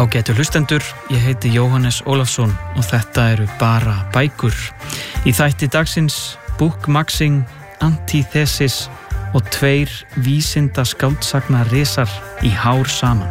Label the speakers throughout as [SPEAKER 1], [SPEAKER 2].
[SPEAKER 1] Ágætu hlustendur, ég heiti Jóhannes Ólafsson og þetta eru bara bækur. Í þætti dagsins Bookmaxing, Antithesis og 2 vísinda skáldsagna risar í hár saman.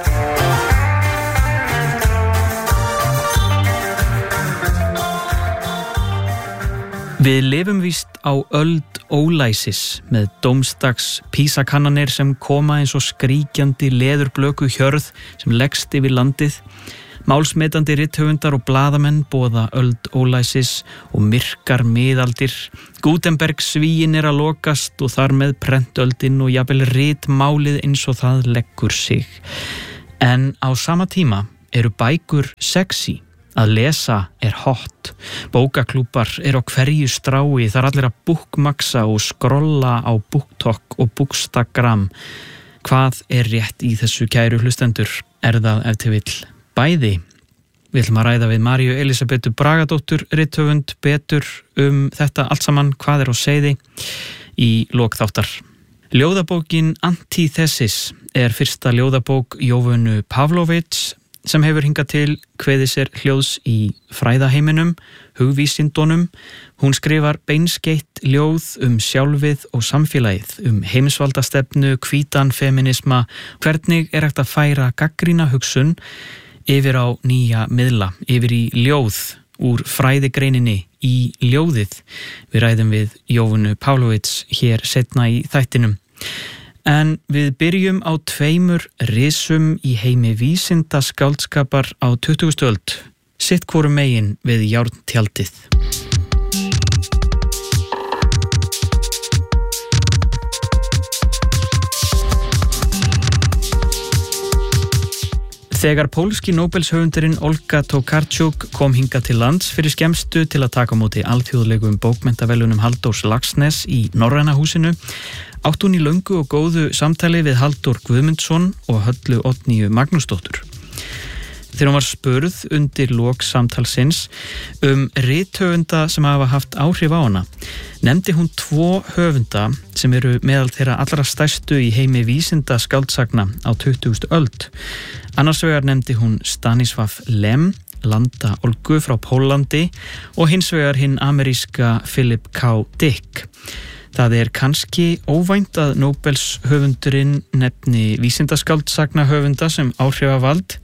[SPEAKER 1] Við lifum víst á öld ólæsis með dómsdags PISA-kannanir sem koma eins og skríkjandi leðurblöku hjörð sem leggst yfir landið. Málsmetandi rithöfundar og blaðamenn boða öld ólæsis og myrkar miðaldir. Gutenberg svíin að lokast og þar með prentöldin og jafnvel ritmálið eins og það leggur sig. En á sama tíma eru bækur sexy. Að lesa hot. Bókaklúbar á hverju strái, þar allir að bookmaxa og skrolla á BookTok og Bookstagram. Hvað rétt í þessu kæru hlustendur? Það ef til vill bæði? Við ætlum að ræða við Maríu Elísabetu Bragadóttur, rithöfund, betur þetta allt saman, hvað á seiði í lok þáttar. Ljóðabókin Antithesis fyrsta ljóðabók Jovönu Pavlovits, sem hefur hingað til kveðið sér hljóðs í fræðaheiminum, hugvísindunum. Hún skrifar beinskeytt ljóð sjálfið og samfélagið, heimsvaldastefnu, hvítan feminisma, hvernig hægt að færa gagnrýna hugsun yfir á nýja miðla, yfir í ljóð, úr fræðigreininni í ljóðið. Við ræðum við Jovönu Pavlovits hér seinna í þættinum. En við byrjum á 2 risum í heimi vísinda skáldskapar á 20. öld, sitt hvoru megin við járntjaldið. Þegar pólski Nóbelshöfundurinn Olga Tokarczuk kom hingað til lands fyrir skemmstu til að taka á móti alþjóðlegum bókmenntaverðlaunum Halldórs Laxness í Norræna húsinu, átt hún í löngu og góðu samtali við Halldór Guðmundsson og Höllu Oddnýju Magnúsdóttur. Þegar hún var spurð undir lok samtalsins rithöfunda sem hafa haft áhrif á hana, nefndi hún 2 höfunda sem eru meðal þeirra allra stærstu í heimi vísinda skáldsagna á 20. öld. Annars vegar nefndi hún Stanisław Lem, landa Olgu frá Pólandi, og hins vegar hinn ameríska Philip K. Dick. Það kannski óvænt að Nóbels höfundurinn nefni vísindaskáldssagna höfunda sem áhrifavald,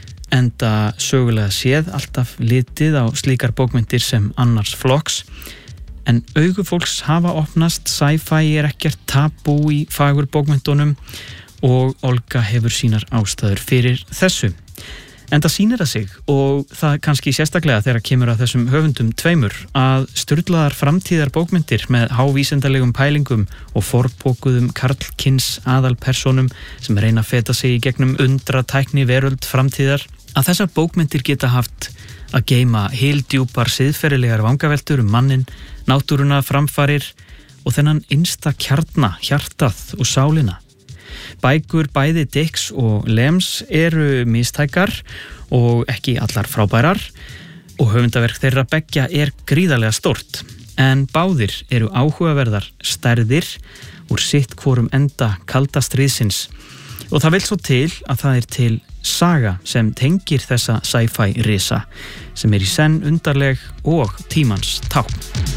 [SPEAKER 1] enda sögulega séð alltaf litið á slíkar bókmyndir sem annars flokks. En augu fólks hafa opnast, sci-fi ekkert tabú í fagur bókmyndunum og Olga hefur sínar ástæður fyrir þessu. En það sýnir að sig, og það kannski sérstaklega þegar kemur að þessum höfundum 2, að sturlaðar framtíðar bókmyndir með hávísindalegum pælingum og forbókuðum karlkyns aðalpersónum sem reyna að feta sig í gegnum undratækni veröld framtíðar, að þessar bókmyndir geta haft að geyma hyldjúpar siðferðilegar vangaveltur mannin, náttúruna, framfarir og þennan innsta kjarna, hjartað og sálina. Bækur bæði Dicks og Lems eru mistækar og ekki allar frábærar og höfundaverk þeirra beggja gríðarlega stórt, en báðir eru áhugaverðar stærðir úr sitt hvorum enda kalda stríðsins. Og það vill svo til að það til saga sem tengir þessa sci-fi risa, sem í senn undarleg og tímans tákn.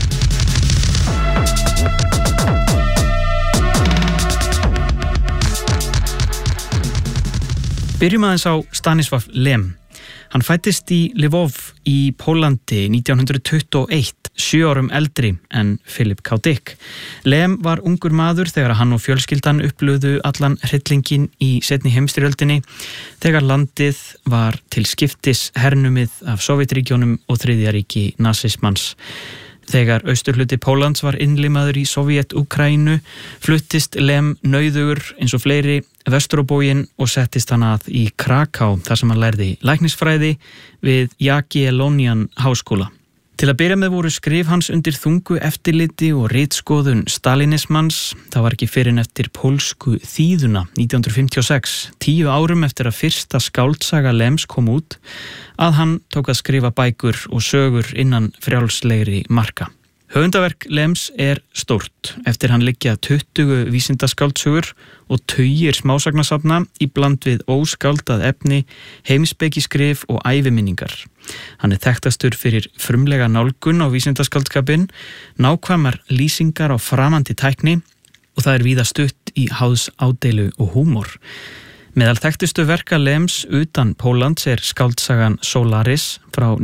[SPEAKER 1] Byrjum aðeins á Stanisław Lem. Hann fæddist í Lvov í Pólandi 1921, 7 árum eldri en Philip K. Dick. Lem var ungur maður þegar hann og fjölskyldan upplöðu allan hryllinginn í seinni heimsstyrjöldinni, þegar landið var til skiptis hernumið af Sovétríkjunum og Þriðja ríki nasismans. Þegar austurhluti Póllands var innlimaður í Sovét-Úkraínu, fluttist Lem nauðugur eins og fleiri vestur á bóginn og settist hann að í Kraká, þar sem hann lærði læknisfræði við Jagiellonian háskóla. Til að byrja með voru skrif hans undir þungu eftirliti og ritskoðun stalinismans. Það var ekki fyrr en eftir pólsku þýðuna 1956, 10 árum eftir að fyrsta skáldsaga Lems kom út, að hann tók að skrifa bækur og sögur innan frjálslegri marka. Höfundaverk Lems stórt. Eftir hann liggja 20 vísindaskáldsögur og tugir smásagnasafna í bland við óskáldað efni, heimspekiskrif og æviminningar. Hann þekktastur fyrir frumlega nálgun á vísindaskáldskapinn, nákvæmar lýsingar á framandi tækni og það víða stutt í háðs ádeilu og húmor. Meðal þekktustu verka Lems utan Póllands skáldsagan Solaris frá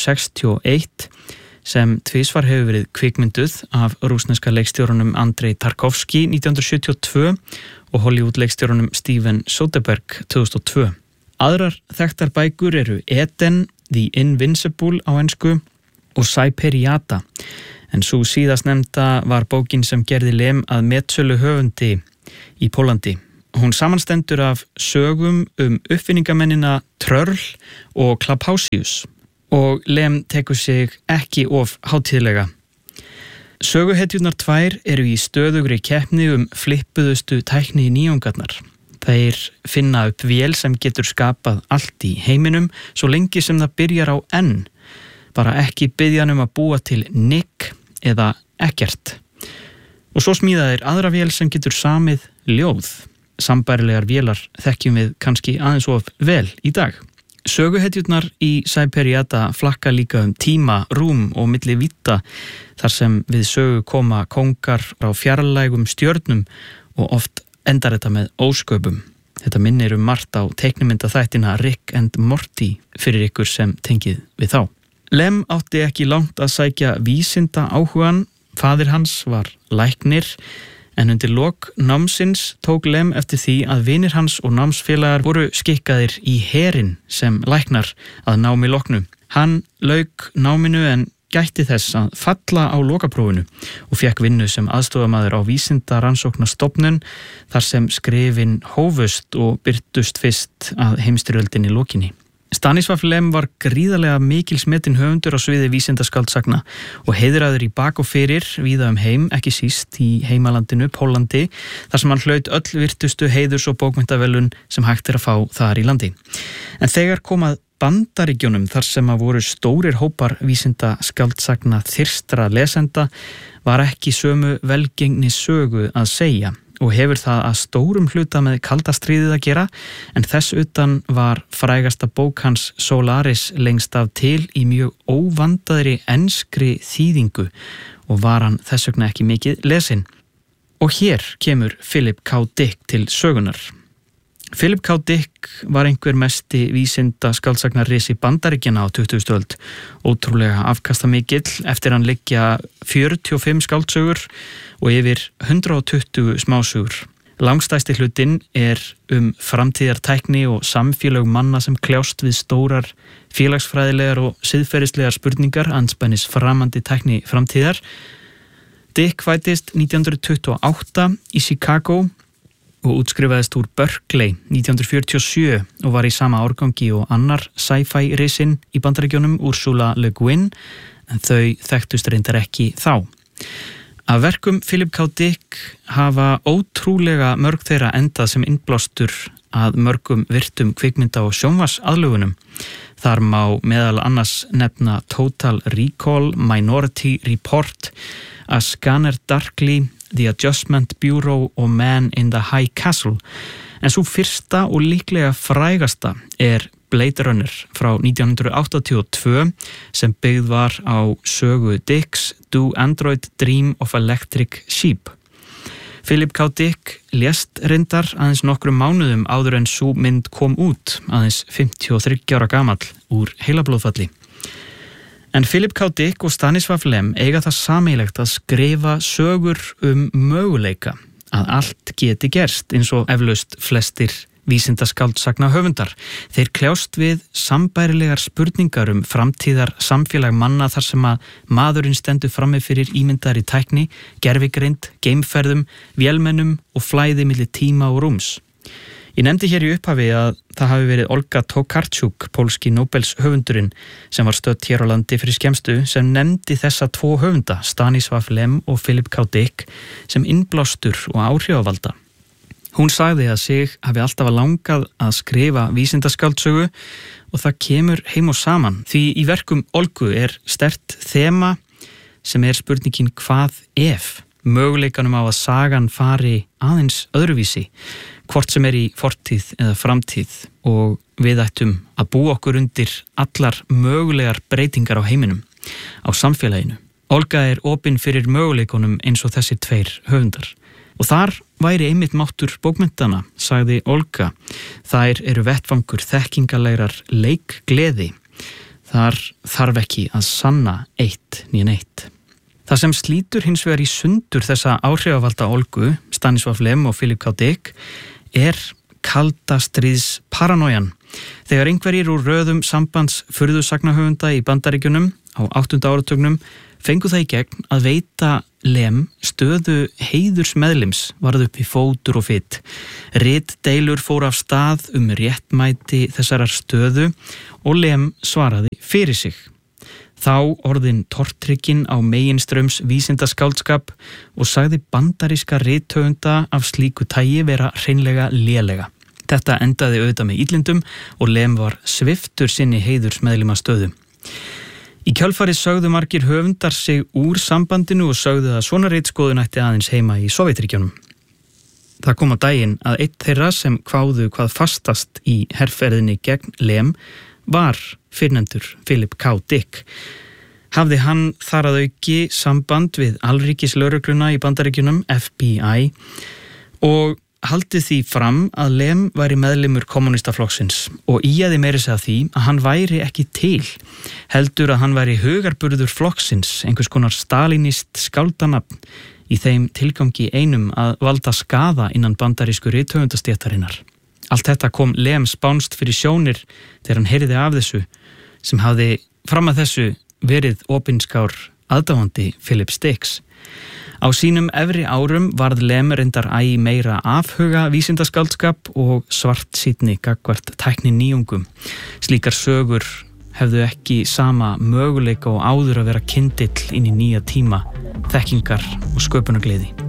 [SPEAKER 1] 1961 sem tvisvar hefur verið kvikmynduð af rússneska leikstjórunum Andrei Tarkovsky 1972 og Hollywood-leikstjórunum Steven Soderbergh 2002. Aðrar þekktar bækur Eden, The Invincible á ensku og Cyperiata, en sú síðast nefnda var bókin sem gerði Lem að metsölu höfundi í Póllandi. Hún samanstendur af sögum uppfinningamennina Tröll og Klaphásius. Og Lem tekur sig ekki of hátíðlega. Söguhetjurnar tvær í stöðugri keppni flippuðustu tækni nýjungarnar. Þeir finna upp vél sem getur skapað allt í heiminum svo lengi sem það byrjar á N. Bara ekki biðja að búa til Nick eða ekkert. Og svo smíða þeir aðra vél sem getur samið ljóð. Sambærilegar vélar þekkjum við kannski aðeins of vel í dag. Söguhetjurnar í Cyperiata flakka líka tíma, rúm og milli vídda þar sem við sögu koma kóngar á fjarlægum stjörnum og oft endar þetta með ósköpum. Þetta minnir margt á teiknimyndaþættina Rick and Morty fyrir ykkur sem tengið við þá. Lem átti ekki langt að sækja vísinda áhugan. Faðir hans var læknir, en undir lok námsins tók Lem eftir því að vinir hans og námsfélagar voru skikkaðir í herinn sem læknar að námi loknu. Hann lauk náminu en gætti þess að falla á lokaprófinu og fékk vinnu sem aðstofamaður á vísindarannsóknastofnun þar sem skrifin hófust og birtust fyrst að heimsstyrjöldinni lokinni. Stanisław Lem var gríðarlega mikilsmetinn höfundur á sviði vísindaskáldsagna og heiðraður í bak og fyrir víða heim, ekki síst í heimalandinu Póllandi, þar sem hann hlaut öll virtustu heiðurs- og bókmenntaverðlaun sem hægt að fá þar í landi. En þegar kom að Bandaríkjunum þar sem voru stórir hópar vísindaskáldsagna þyrstra lesenda var ekki sömu velgengni sögu að segja. Og hefur það að stórum hluta með kalda stríðið að gera, en þess utan var frægasta bók hans Solaris lengst af til í mjög óvandaðri enskri þýðingu og var hann þess vegna ekki mikið lesinn. Og hér kemur Philip K. Dick til sögunar. Philip K. Dick var einhver mesti vísindaskáldsagnarissi Bandaríkjanna á 20. öld, ótrúlega afkastamikill eftir hann liggja 45 skáldsögur og yfir 120 smásögur. Langstæsti hlutinn framtíðartækni og samfélög manna sem kljást við stórar félagsfræðilegar og siðferðislegar spurningar andspænis framandi tækni framtíðar. Dick fæddist 1928 í Chicago og útskrifaðist úr Berkeley 1947 og var í sama árgangi og annar sci-fi risinn í Bandaríkjunum Ursula Le Guin, en þau þekktust reyndar ekki þá. Af verkum Philip K. Dick hafa ótrúlega mörg þeirra endað sem innblástur að mörgum virtum kvikmynda- og sjónvarpsaðlögunum. Þar má meðal annars nefna Total Recall, Minority Report, A Scanner Darkly, The Adjustment Bureau og Man in the High Castle. En svo fyrsta og líklega frægasta Blade Runner frá 1982 sem byggð var á sögu Dicks Do Android Dream of Electric Sheep. Philip K. Dick lést reyndar aðeins nokkrum mánuðum áður en sú mynd kom út, aðeins 53 ára gamall úr heilablóðfalli. En Philip K. Dick og Stanisław Lem eiga það sameiginlegt að skrifa sögur möguleika, að allt geti gerst eins og eflaust flestir vísindaskáldssagna höfundar. Þeir kljást við sambærilegar spurningar framtíðar samfélag manna þar sem að maðurinn stendur frammi fyrir ímyndaðri tækni, gervigreind, geimferðum, vélmennum og flæði milli tíma og rúms. Ég nefndi hér í upphafi að það hafi verið Olga Tokarczuk, pólski Nóbels höfundurinn, sem var stödd hér á landi fyrir skemmstu, sem nefndi þessa tvo höfunda, Stanisław Lem og Philip K. Dick, sem innblástur og áhrifavalda. Hún sagði að sig hafi alltaf langað að skrifa vísindaskáldsögu og það kemur heim og saman. Því í verkum Olgu sterkt þema sem spurningin hvað ef, möguleikanum á að sagan fari aðeins öðruvísi, hvort sem í fortíð eða framtíð og við ættum að búa okkur undir allar mögulegar breytingar á heiminum, á samfélaginu. Olga opin fyrir möguleikunum eins og þessir tveir höfundar. Og þar væri einmitt máttur bókmenntana, sagði Olga. Þær eru vettfangur þekkingalegrar leikgleði. Þar þarf ekki að sanna eitt né neitt. Það sem slítur hins vegar í sundur þessa áhrifavalda Olgu, Stanislav Lem og Philip K. Dick, kalda stríðs paranoian. Þegar einhverjir úr röðum sambands furðusagnahöfunda í Bandaríkjunum á 8. áratugnum fengu það í gegn að veita Lem stöðu heiðursmeðlims varð upp í fótur og fit. Ritdeilur fóru af stað réttmæti þessarar stöðu og Lem svaraði fyrir sig. Þá orðin tortrygginn á meginstraums vísindaskáldskap og sagði bandaríska rithöfunda af slíku tagi vera hreinlega lélega. Þetta endaði auðvitað með illindum og Lem var sviptur sinni heiðursmeðlima stöðu. Í kjölfarið sögðu margir höfundar sig úr sambandinu og sögðu að svona ritskoðun ætti aðeins heima í Sovétríkjunum. Það kom á daginn að einn þeirra sem kváðu hvað fastast í herferðinni gegn Lem var fyrrnefndur Philip K. Dick. Hafði hann þar að auki samband við alríkislögregluna í Bandaríkjunum, FBI, og haldið því fram að Lem væri meðlimur kommunistaflokksins og ýjaði meira segja því að hann væri ekki til, heldur að hann væri hugarburður flokksins, einhvers konar stalinist skáldanafn í þeim tilgangi einum að valda skaða innan bandarísku rithöfundastéttarinnar. Allt þetta kom Lem spánst fyrir sjónir þegar hann heyrði af þessu, sem hafði fram að þessu verið opinskár aðdáandi Philips Dicks. Á sínum efri árum varð Lem reyndar meira afhuga vísindaskáldskap og svartsýnni gagnvart tækninýjungum. Slíkar sögur hefðu ekki sama möguleika og áður að vera kyndill inn í nýja tíma, þekkingar og sköpunargleði.